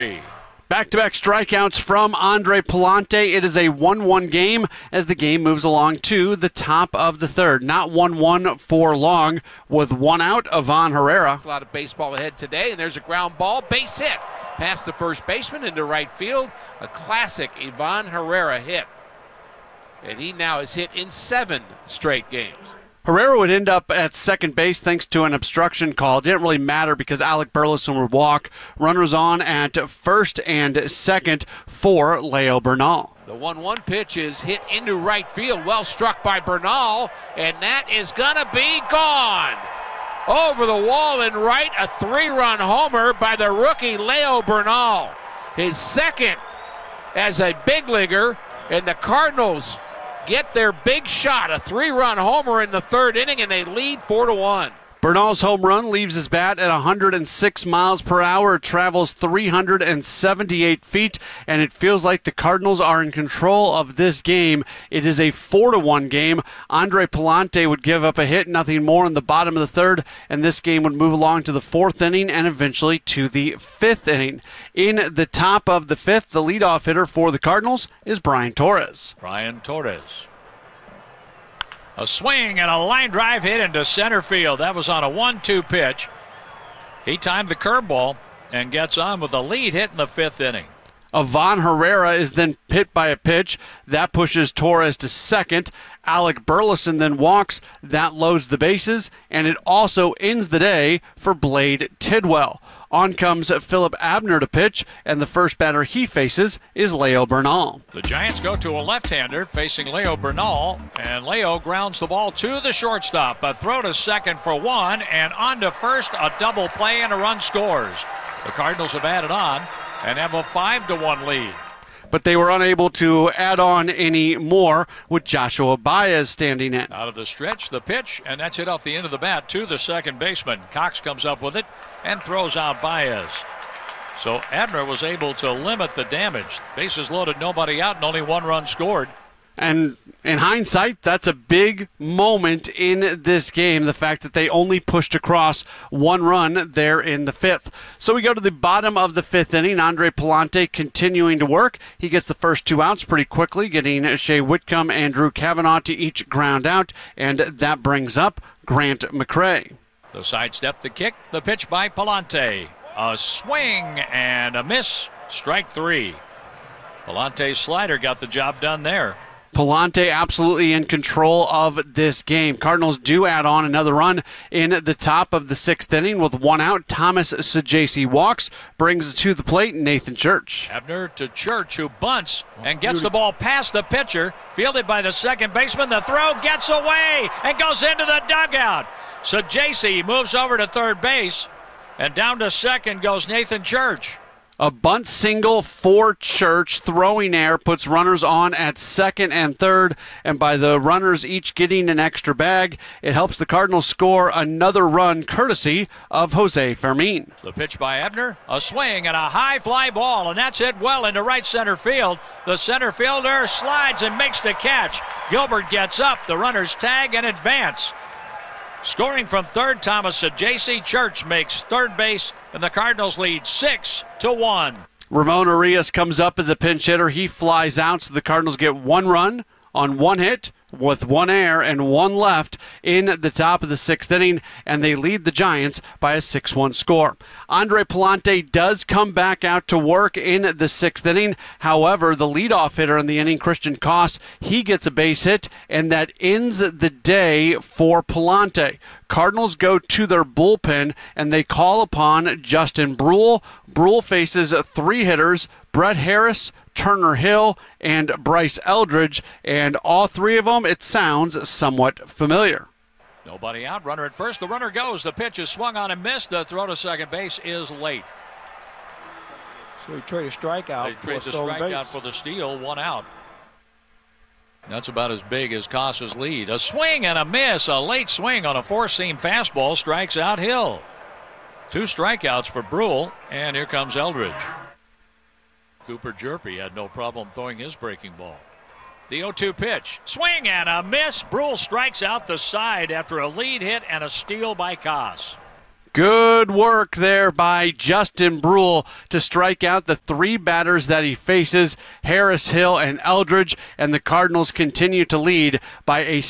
Back-to-back strikeouts from Andre Pallante. It is a 1-1 game as the game moves along to the top of the third. Not 1-1 for long with one out. Ivan Herrera. A lot of baseball ahead today, and there's a ground ball, base hit. Past the first baseman into right field. A classic Ivan Herrera hit. And he now has hit in 7 straight games. Herrera would end up at second base thanks to an obstruction call. It didn't really matter because Alec Burleson would walk. Runners on at first and second for Leo Bernal. The 1-1 pitch is hit into right field. Well struck by Bernal, and that is going to be gone. Over the wall and right, a 3-run homer by the rookie Leo Bernal. His second as a big leaguer, and the Cardinals get their big shot, a 3-run homer in the third inning, and they lead 4-1. Bernal's home run leaves his bat at 106 miles per hour. It travels 378 feet, and it feels like the Cardinals are in control of this game. It is a 4-1 game. Andre Pallante would give up a hit, nothing more in the bottom of the third, and this game would move along to the 4th inning and eventually to the 5th inning. In the top of the 5th, the leadoff hitter for the Cardinals is Brian Torres. Brian Torres. A swing and a line drive hit into center field. That was on a 1-2 pitch. He timed the curveball and gets on with a lead hit in the 5th inning. Ivan Herrera is then hit by a pitch. That pushes Torres to second. Alec Burleson then walks. That loads the bases, and it also ends the day for Blade Tidwell. On comes Philip Abner to pitch, and the first batter he faces is Leo Bernal. The Giants go to a left-hander facing Leo Bernal, and Leo grounds the ball to the shortstop. A throw to second for 1, and on to first, a double play, and a run scores. The Cardinals have added on and have a 5-1 lead. But they were unable to add on any more with Joshua Baez standing in. Out of the stretch, the pitch, and that's hit off the end of the bat to the second baseman. Cox comes up with it and throws out Baez. So Abner was able to limit the damage. Bases loaded, nobody out, and only 1 run scored. And in hindsight, that's a big moment in this game, the fact that they only pushed across 1 run there in the 5th. So we go to the bottom of the 5th inning. Andre Pallante continuing to work. He gets the first 2 outs pretty quickly, getting Shea Whitcomb and Drew Cavanaugh to each ground out, and that brings up Grant McCray. The sidestep, the kick, the pitch by Pallante. A swing and a miss. Strike 3. Pallante's slider got the job done there. Pallante absolutely in control of this game. Cardinals do add on another run in the top of the 6th inning with 1 out. Thomas Saggese walks, brings to the plate Nathan Church. Abner to Church, who bunts and gets the ball past the pitcher, fielded by the second baseman. The throw gets away and goes into the dugout. Saggese moves over to third base, and down to second goes Nathan Church. A bunt single for Church. Throwing error puts runners on at second and third, and by the runners each getting an extra bag, it helps the Cardinals score another run courtesy of Jose Fermin. The pitch by Abner, a swing and a high fly ball, and that's hit well into right center field. The center fielder slides and makes the catch. Gilbert gets up, the runners tag and advance. Scoring from third, Thomas Saggese. Church makes third base, and the Cardinals lead 6-1. Ramon Arias comes up as a pinch hitter. He flies out, so the Cardinals get 1 run on 1 hit with 1 error and 1 left in the top of the 6th inning, and they lead the Giants by a 6-1 score. Andre Pallante does come back out to work in the 6th inning. However, the leadoff hitter in the inning, Christian Koss, he gets a base hit, and that ends the day for Pallante. Cardinals go to their bullpen, and they call upon Justin Bruihl. Bruihl faces 3 hitters, Brett Harris, Turner Hill, and Bryce Eldridge, and all 3 of them, it sounds somewhat familiar. Nobody out, runner at first, the runner goes, the pitch is swung on and missed, the throw to second base is late. So he traded strikeout for a stolen base. For the steal, 1 out. That's about as big as Koss's lead. A swing and a miss, a late swing on a 4-seam fastball, strikes out Hill. 2 strikeouts for Bruihl, and here comes Eldridge. Cooper Jerpy had no problem throwing his breaking ball. The 0-2 pitch. Swing and a miss. Bruihl strikes out the side after a lead hit and a steal by Koss. Good work there by Justin Brule to strike out the 3 batters that he faces, Harris, Hill, and Eldridge, and the Cardinals continue to lead by a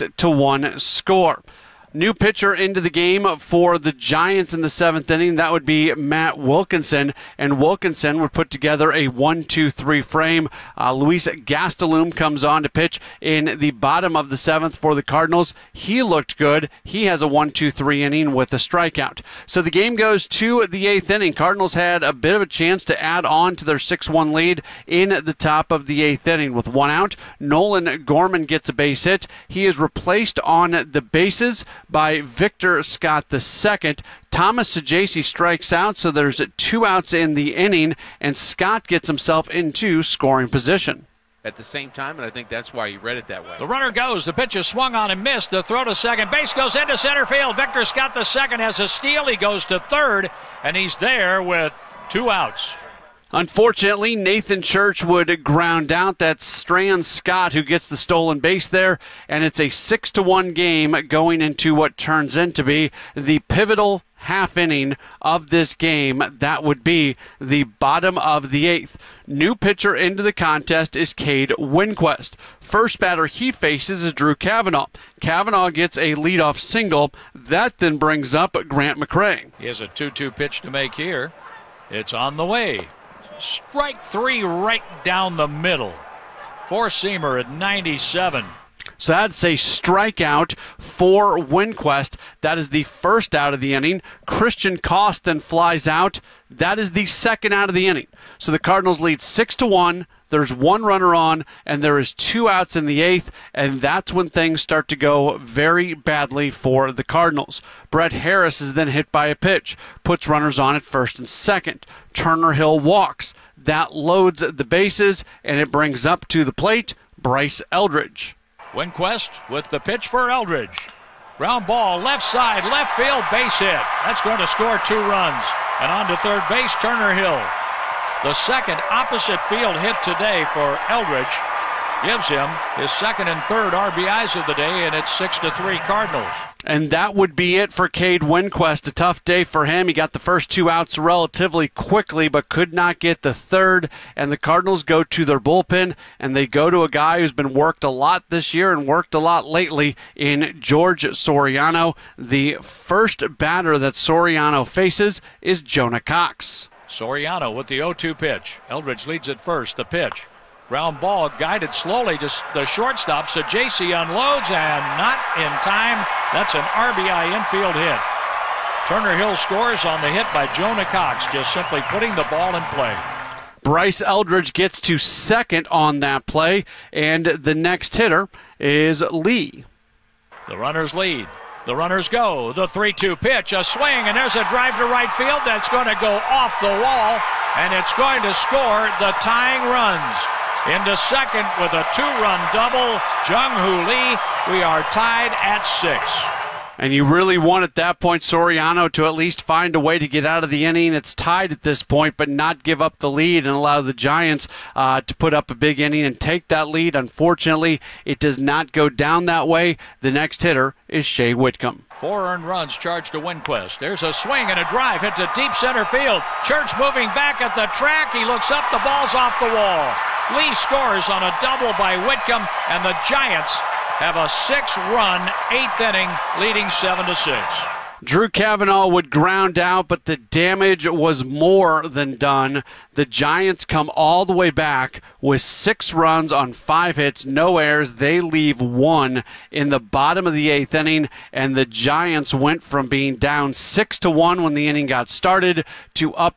6-1 score. New pitcher into the game for the Giants in the 7th inning. That would be Matt Wilkinson, and Wilkinson would put together a 1-2-3 frame. Luis Gastelum comes on to pitch in the bottom of the 7th for the Cardinals. He looked good. He has a 1-2-3 inning with a strikeout. So the game goes to the 8th inning. Cardinals had a bit of a chance to add on to their 6-1 lead in the top of the 8th inning. With 1 out, Nolan Gorman gets a base hit. He is replaced on the bases by Victor Scott II. Thomas Saggese strikes out, so there's 2 outs in the inning, and Scott gets himself into scoring position. At the same time, and I think that's why you read it that way. The runner goes. The pitch is swung on and missed. The throw to second base goes into center field. Victor Scott II has a steal. He goes to third, and he's there with 2 outs. Unfortunately, Nathan Church would ground out. That's Strand Scott who gets the stolen base there, and it's a 6-1 game going into what turns into be the pivotal half inning of this game. That would be the bottom of the 8th. New pitcher into the contest is Cade Winquist. First batter he faces is Drew Cavanaugh. Cavanaugh gets a leadoff single. That then brings up Grant McCray. He has a 2-2 pitch to make here. It's on the way. Strike 3 right down the middle. Four-seamer at 97. So that's a strikeout for Winquist. That is the first out of the inning. Christian Kost then flies out. That is the second out of the inning. So the Cardinals lead 6-1. There's 1 runner on, and there is 2 outs in the 8th, and that's when things start to go very badly for the Cardinals. Brett Harris is then hit by a pitch, puts runners on at first and second. Turner Hill walks. That loads the bases, and it brings up to the plate Bryce Eldridge. Winquist with the pitch for Eldridge. Ground ball, left side, left field, base hit. That's going to score 2 runs. And on to third base, Turner Hill. The second opposite field hit today for Eldridge gives him his second and third RBIs of the day, and it's 6-3 Cardinals. And that would be it for Cade Winquist. A tough day for him. He got the first 2 outs relatively quickly, but could not get the third. And the Cardinals go to their bullpen, and they go to a guy who's been worked a lot this year and worked a lot lately in George Soriano. The first batter that Soriano faces is Jonah Cox. Soriano with the 0-2 pitch. Eldridge leads at first. The pitch. Ground ball guided slowly to the shortstop. Saggese unloads and not in time. That's an RBI infield hit. Turner Hill scores on the hit by Jonah Cox, just simply putting the ball in play. Bryce Eldridge gets to second on that play, and the next hitter is Lee. The runners lead. The runners go. The 3-2 pitch, a swing, and there's a drive to right field that's going to go off the wall, and it's going to score the tying runs. Into second with a 2-run double, Jung-Hoo Lee. We are tied at 6. And you really want at that point Soriano to at least find a way to get out of the inning. It's tied at this point, but not give up the lead and allow the Giants to put up a big inning and take that lead. Unfortunately, it does not go down that way. The next hitter is Shea Whitcomb. 4 earned runs charged to Winquist. There's a swing and a drive hit to deep center field. Church moving back at the track. He looks up. The ball's off the wall. Lee scores on a double by Whitcomb, and the Giants have a 6-run 8th inning, leading 7-6. Drew Cavanaugh would ground out, but the damage was more than done. The Giants come all the way back with 6 runs on 5 hits, no errors. They leave 1 in the bottom of the 8th inning, and the Giants went from being down 6-1 when the inning got started to up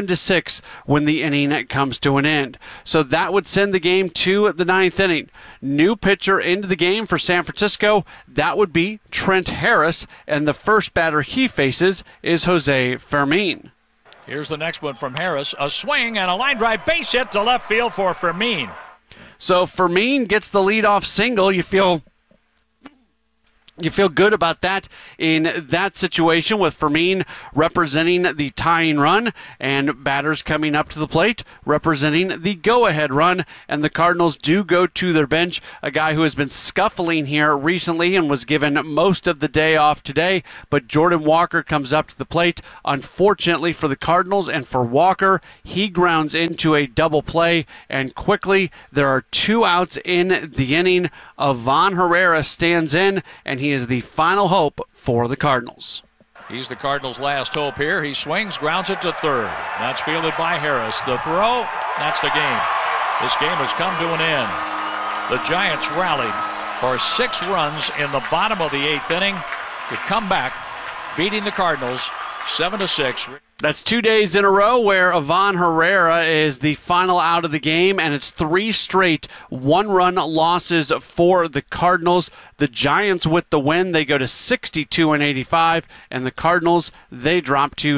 7-6 when the inning comes to an end. So that would send the game to the 9th inning. New pitcher into the game for San Francisco, that would be Trent Harris, and the first batter he faces is Jose Fermin. Here's the next one from Harris. A swing and a line drive base hit to left field for Fermin. So Fermin gets the leadoff single. You feel You feel good about that in that situation with Fermin representing the tying run and batters coming up to the plate representing the go-ahead run. And the Cardinals do go to their bench, a guy who has been scuffling here recently and was given most of the day off today. But Jordan Walker comes up to the plate. Unfortunately for the Cardinals and for Walker, he grounds into a double play. And quickly, there are 2 outs in the inning. Ivan Herrera stands in, and he is the final hope for the Cardinals. He's the Cardinals' last hope here. He swings, grounds it to third. That's fielded by Harris. The throw, that's the game. This game has come to an end. The Giants rallied for 6 runs in the bottom of the 8th inning to come back, beating the Cardinals 7-6. That's 2 days in a row where Ivan Herrera is the final out of the game, and it's 3 straight 1-run losses for the Cardinals. The Giants with the win, they go to 62-85, and the Cardinals, they drop to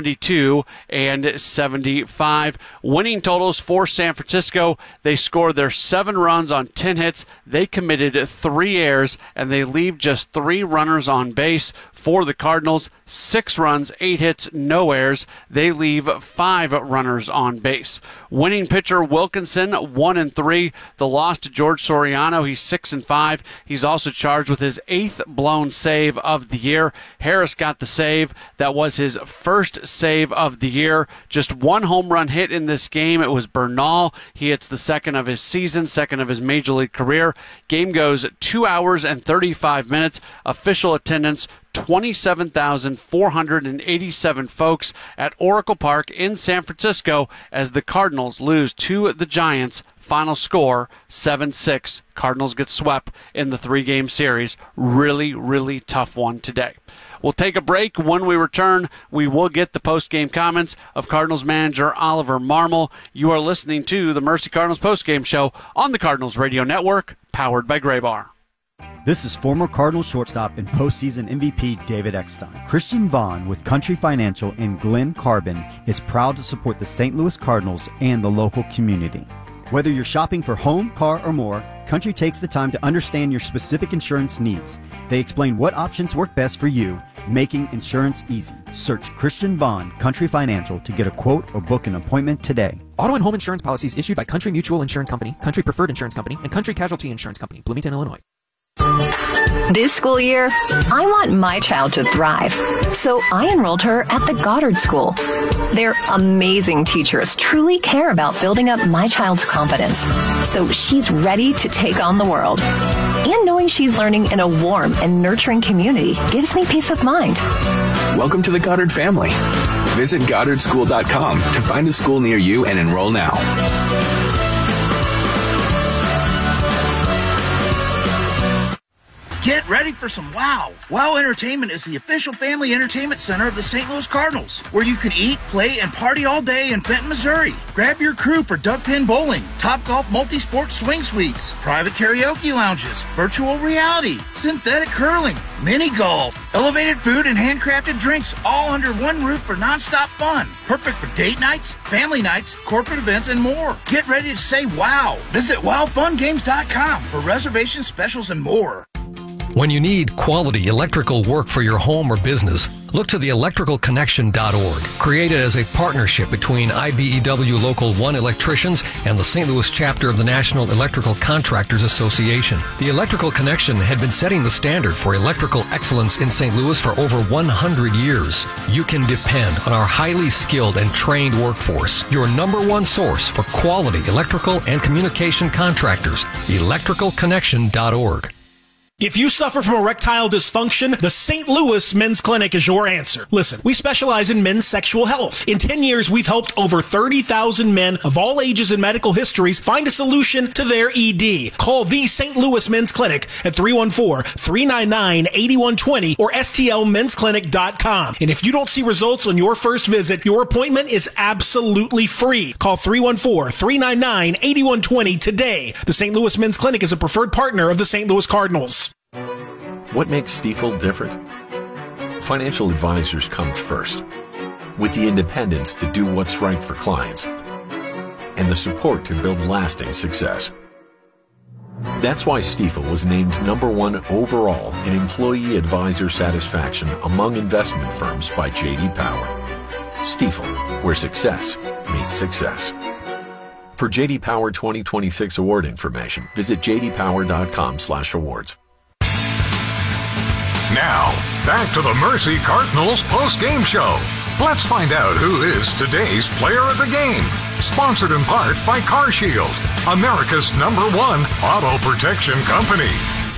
72-75. Winning totals for San Francisco, they scored their 7 runs on 10 hits. They committed 3 errors, and they leave just 3 runners on base. For the Cardinals, 6 runs, 8 hits, no errors. They leave 5 runners on base. Winning pitcher Wilkinson, 1-3. The loss to George Soriano, he's 6-5. He's also charged with his 8th blown save of the year. Harris got the save. That was his first save of the year. Just 1 home run hit in this game. It was Bernal. He hits the 2nd of his season, 2nd of his major league career. Game goes 2 hours and 35 minutes. Official attendance, 27,487 folks at Oracle Park in San Francisco as the Cardinals lose to the Giants. Final score, 7-6. Cardinals get swept in the 3-game series. Really, really tough one today. We'll take a break. When we return, we will get the post-game comments of Cardinals manager Oliver Marmol. You are listening to the Mercy Cardinals post-game show on the Cardinals Radio Network, powered by Graybar. This is former Cardinals shortstop and postseason MVP David Eckstein. Christian Vaughn with Country Financial and Glenn Carbon is proud to support the St. Louis Cardinals and the local community. Whether you're shopping for home, car, or more, Country takes the time to understand your specific insurance needs. They explain what options work best for you, making insurance easy. Search Christian Vaughn Country Financial to get a quote or book an appointment today. Auto and home insurance policies issued by Country Mutual Insurance Company, Country Preferred Insurance Company, and Country Casualty Insurance Company, Bloomington, Illinois. This school year, I want my child to thrive, so I enrolled her at the Goddard School. Their amazing teachers truly care about building up my child's confidence, so she's ready to take on the world. And knowing she's learning in a warm and nurturing community gives me peace of mind. Welcome to the Goddard family. Visit GoddardSchool.com to find a school near you and enroll now. Get ready for some wow. Wow Entertainment is the official family entertainment center of the St. Louis Cardinals, where you can eat, play, and party all day in Fenton, Missouri. Grab your crew for duck pin bowling, Topgolf multi-sport swing suites, private karaoke lounges, virtual reality, synthetic curling, mini golf, elevated food and handcrafted drinks, all under one roof for nonstop fun. Perfect for date nights, family nights, corporate events, and more. Get ready to say wow. Visit wowfungames.com for reservations, specials, and more. When you need quality electrical work for your home or business, look to the electricalconnection.org, created as a partnership between IBEW Local 1 electricians and the St. Louis chapter of the National Electrical Contractors Association. The Electrical Connection had been setting the standard for electrical excellence in St. Louis for over 100 years. You can depend on our highly skilled and trained workforce, your number one source for quality electrical and communication contractors. electricalconnection.org. If you suffer from erectile dysfunction, the St. Louis Men's Clinic is your answer. Listen, we specialize in men's sexual health. In 10 years, we've helped over 30,000 men of all ages and medical histories find a solution to their ED. Call the St. Louis Men's Clinic at 314-399-8120 or stlmensclinic.com. And if you don't see results on your first visit, your appointment is absolutely free. Call 314-399-8120 today. The St. Louis Men's Clinic is a preferred partner of the St. Louis Cardinals. What makes Stifel different? Financial advisors come first, with the independence to do what's right for clients and the support to build lasting success. That's why Stifel was named #1 overall in employee advisor satisfaction among investment firms by J.D. Power. Stifel, where success meets success. For J.D. Power 2026 award information, visit jdpower.com/awards. Now, back to the Mercy Cardinals post-game show. Let's find out who is today's player of the game. Sponsored in part by CarShield, America's #1 auto protection company.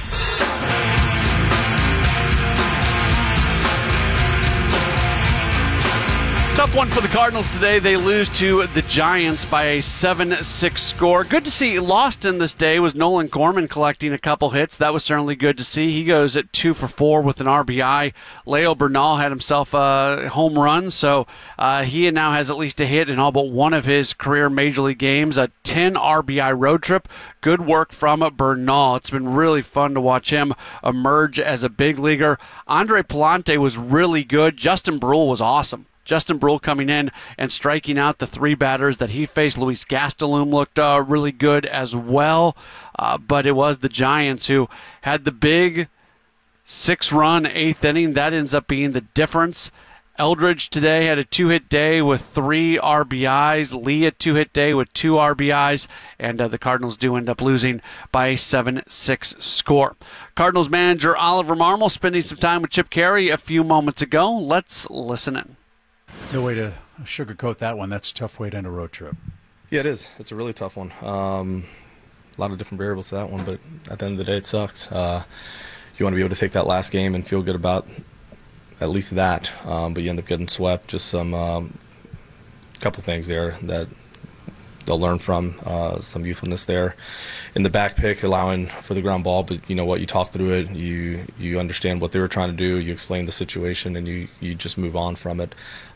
Tough one for the Cardinals today. They lose to the Giants by a 7-6 score. Good to see. Lost in this day was Nolan Gorman collecting a couple hits. That was certainly good to see. He goes at 2 for 4 with an RBI. Leo Bernal had himself a home run, so he now has at least a hit in all but one of his career Major League games. A 10 RBI road trip. Good work from Bernal. It's been really fun to watch him emerge as a big leaguer. Andre Palante was really good. Justin Brule was awesome. Justin Brule coming in and striking out the 3 batters that he faced. Luis Gastelum looked really good as well. But it was the Giants who had the big 6-run 8th inning. That ends up being the difference. Eldridge today had a 2-hit day with 3 RBIs. Lee a 2-hit day with 2 RBIs. And the Cardinals do end up losing by a 7-6 score. Cardinals manager Oliver Marmol spending some time with Chip Caray a few moments ago. Let's listen in. No way to sugarcoat that one. That's a tough way to end a road trip. Yeah, it is. It's a really tough one. A lot of different variables to that one, but at the end of the day, it sucks. You want to be able to take that last game and feel good about at least that, but you end up getting swept. Just some couple things there that they'll learn from, some youthfulness there in the back pick, allowing for the ground ball, but you know what, you talk through it, you understand what they were trying to do, you explain the situation, and you just move on from it.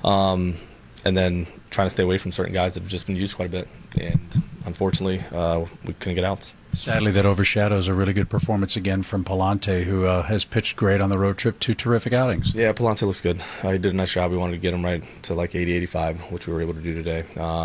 And then trying to stay away from certain guys that have just been used quite a bit, and unfortunately we couldn't get outs. Sadly, that overshadows a really good performance again from Palante, who has pitched great on the road trip. 2 terrific outings. Yeah, Palante looks good. He did a nice job. We wanted to get him right to like 80, 85, which we were able to do today.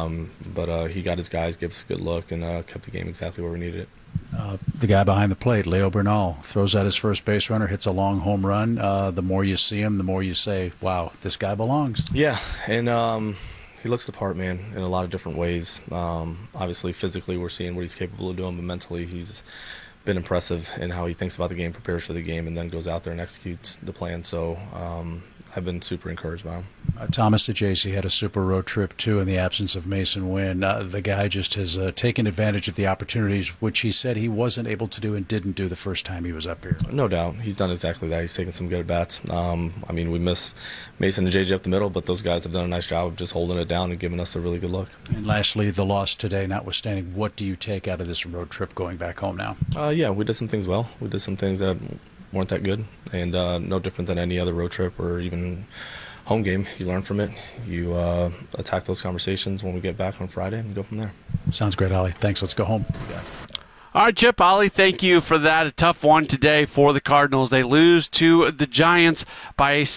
But he got his guys, gave us a good look, and kept the game exactly where we needed it. The guy behind the plate, Leo Bernal, throws out his first base runner, hits a long home run. The more you see him, the more you say, wow, this guy belongs. Yeah, and he looks the part, man, in a lot of different ways. Obviously, physically, we're seeing what he's capable of doing, but mentally, he's been impressive in how he thinks about the game, prepares for the game, and then goes out there and executes the plan. So I've been super encouraged by him. Thomas DeJacy had a super road trip, too, in the absence of Mason Wynn. The guy just has taken advantage of the opportunities, which he said he wasn't able to do and didn't do the first time he was up here. No doubt. He's done exactly that. He's taken some good at-bats. I mean, we miss Mason and JJ up the middle, but those guys have done a nice job of just holding it down and giving us a really good look. And lastly, the loss today notwithstanding, what do you take out of this road trip going back home now? Yeah, we did some things well. We did some things that weren't that good, and no different than any other road trip or even home game. You learn from it. You attack those conversations when we get back on Friday and go from there. Sounds great, Ollie. Thanks. Let's go home. Yeah. All right, Chip, Ollie, thank you for that. A tough one today for the Cardinals. They lose to the Giants by a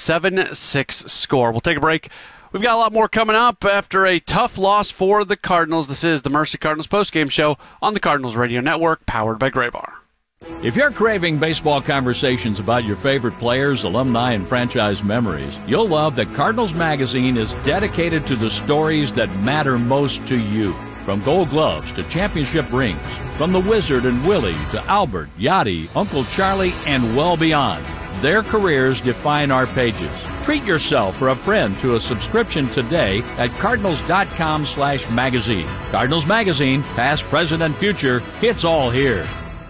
7-6 score. We'll take a break. We've got a lot more coming up after a tough loss for the Cardinals. This is the Mercy Cardinals postgame show on the Cardinals Radio Network, powered by Graybar. If you're craving baseball conversations about your favorite players, alumni, and franchise memories, you'll love that Cardinals Magazine is dedicated to the stories that matter most to you. From Gold Gloves to championship rings, from the Wizard and Willie to Albert, Yachty, Uncle Charlie, and well beyond. Their careers define our pages. Treat yourself or a friend to a subscription today at cardinals.com/magazine. Cardinals Magazine, past, present, and future, it's all here.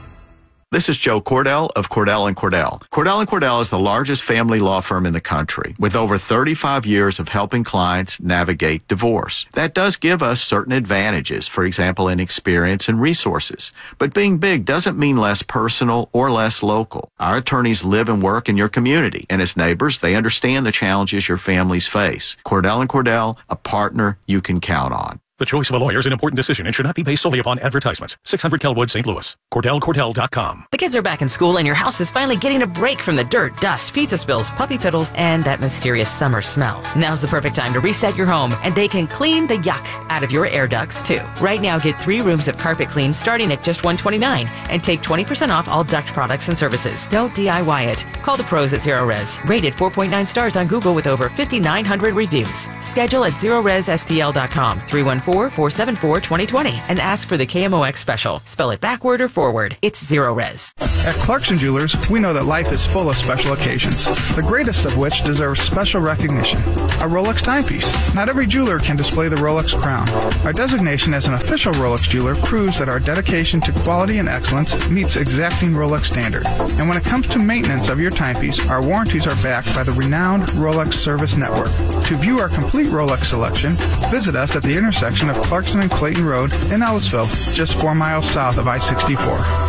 This is Joe Cordell of Cordell & Cordell. Cordell & Cordell is the largest family law firm in the country with over 35 years of helping clients navigate divorce. That does give us certain advantages, for example, in experience and resources. But being big doesn't mean less personal or less local. Our attorneys live and work in your community, and as neighbors, they understand the challenges your families face. Cordell & Cordell, a partner you can count on. The choice of a lawyer is an important decision and should not be based solely upon advertisements. 600 Kelwood, St. Louis. CordellCordell.com. The kids are back in school and your house is finally getting a break from the dirt, dust, pizza spills, puppy piddles, and that mysterious summer smell. Now's the perfect time to reset your home, and they can clean the yuck out of your air ducts, too. Right now, get 3 rooms of carpet clean starting at just $129 and take 20% off all duct products and services. Don't DIY it. Call the pros at ZeroRez. Rated 4.9 stars on Google with over 5,900 reviews. Schedule at ZeroRezSTL.com, 314-474-2020, and ask for the KMOX special. Spell it backward or forward. It's ZeroRez. At Clarkson Jewelers, we know that life is full of special occasions, the greatest of which deserves special recognition. A Rolex timepiece. Not every jeweler can display the Rolex crown. Our designation as an official Rolex jeweler proves that our dedication to quality and excellence meets exacting Rolex standard. And when it comes to maintenance of your timepiece, our warranties are backed by the renowned Rolex Service Network. To view our complete Rolex selection, visit us at the intersection of Clarkson and Clayton Road in Ellisville, just 4 miles south of I-64.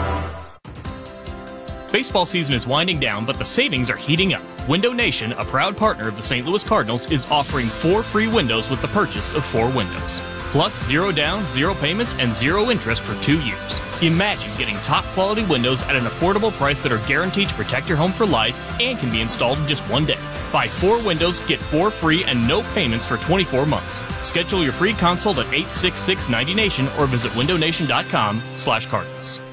Baseball season is winding down, but the savings are heating up. Window Nation, a proud partner of the St. Louis Cardinals, is offering 4 free windows with the purchase of 4 windows. Plus 0 down, 0 payments, and 0 interest for 2 years. Imagine getting top quality windows at an affordable price that are guaranteed to protect your home for life and can be installed in just 1 day. Buy 4 windows, get 4 free and no payments for 24 months. Schedule your free consult at 866-90Nation or visit windownation.com/Cardinals.